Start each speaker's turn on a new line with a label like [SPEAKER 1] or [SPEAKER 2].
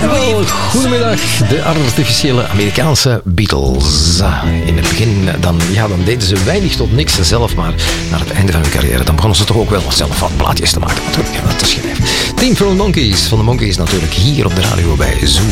[SPEAKER 1] Jawel, goedemiddag. De artificiële Amerikaanse Beatles. In het begin dan deden ze weinig tot niks zelf, maar naar het einde van hun carrière dan begonnen ze toch ook wel zelf wat plaatjes te maken natuurlijk, en wat te schrijven. Team from the Monkees, van de Monkees natuurlijk, hier op de radio bij Zoo.